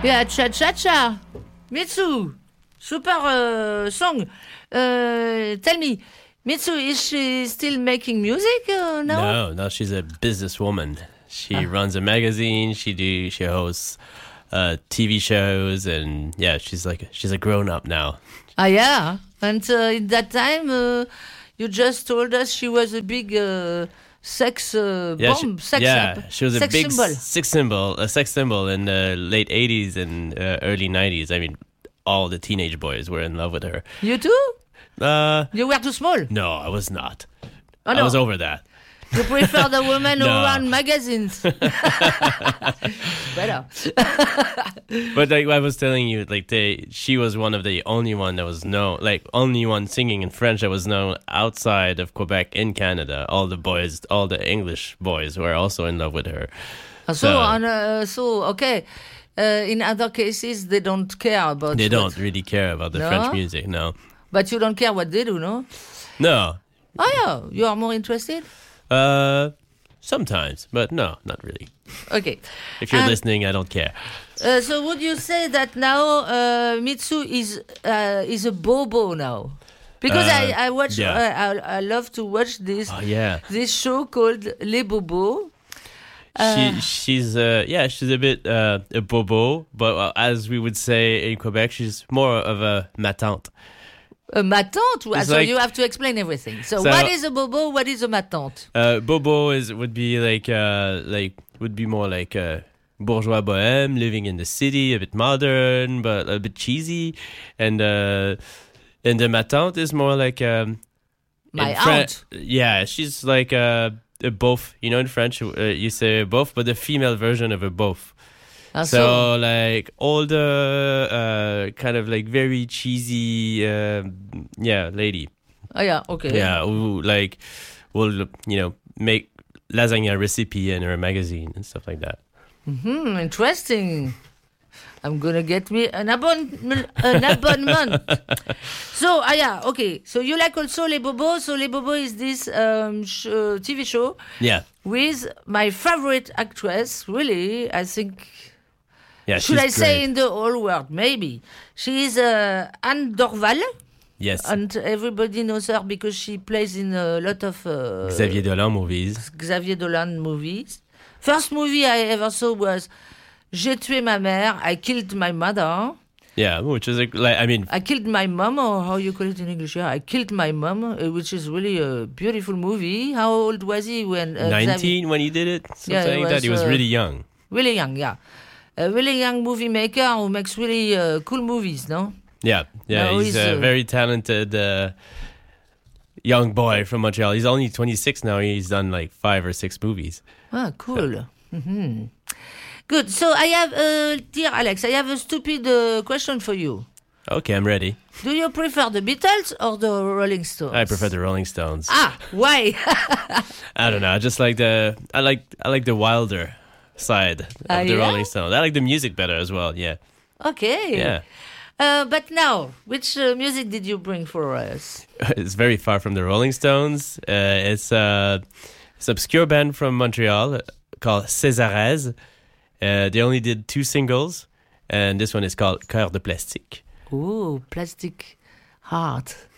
Yeah, Cha Cha Cha. Mitsu, super song. Tell me, Mitsu, is she still making music now? No, she's a businesswoman. She runs a magazine. She hosts TV shows, and yeah, she's a grown up now. Ah, yeah. And in that time, you just told us she was a big sex bomb. She was a sex big symbol. sex symbol in the late 80s and early 90s. I mean, all the teenage boys were in love with her. You too? You were too small? No, I was not. Oh, no. I was over that. You prefer the woman who No. run magazines. Better. But like I was telling you, she was one of the only one that was known, only one singing in French that was known outside of Quebec in Canada. All the English boys were also in love with her. Okay. In other cases, they don't care about. They don't really care about the French music, no. But you don't care what they do, no? No. Oh yeah, you are more interested. Sometimes, but no, not really. Okay. If you're listening, I don't care. So would you say that now Mitsu is a bobo now? Because I watch, I love to watch this this show called Les Bobos. She's a bit a bobo, but as we would say in Quebec, she's more of a ma tante. A ma tante? So you have to explain everything. So what is a bobo? What is a ma tante? Bobo would be more like a bourgeois bohème, living in the city, a bit modern, but a bit cheesy. And the ma tante is more like my aunt. Yeah, she's like a beauf. You know, in French you say beauf, but the female version of a beauf. So like older, kind of like very cheesy, lady. Oh yeah, okay. Yeah, who will make lasagna recipe in her magazine and stuff like that. Interesting. I'm gonna get me an abonnement. So okay. So you like also Les Bobos? So Les Bobos is this TV show. Yeah. With my favorite actress, really, I think. Yeah, should I say great. in the whole world? Maybe. She is Anne Dorval. Yes. And everybody knows her because she plays in a lot of Xavier Dolan movies. First movie I ever saw was J'ai tué ma mère, I killed my mother. Yeah, which is I killed my mom, or how you call it in English? Yeah, I killed my mom, which is really a beautiful movie. How old was he when? 19 when he did it? Something like that. He was really young. Really young, yeah. A really young movie maker who makes really cool movies, no? Yeah. No, he's a very talented young boy from Montreal. He's only 26 now. He's done like 5 or 6 movies. Ah, cool. So. Mm-hmm. Good. So I have, dear Alex, I have a stupid question for you. Okay, I'm ready. Do you prefer the Beatles or the Rolling Stones? I prefer the Rolling Stones. Ah, why? I don't know. I just like I like the wilder side of the Rolling Stones. I like the music better as well. Yeah. Okay. Yeah. But now, which music did you bring for us? It's very far from the Rolling Stones. It's an obscure band from Montreal called Césarès. They only did 2 singles, and this one is called Cœur de Plastique. Ooh, Plastic Heart.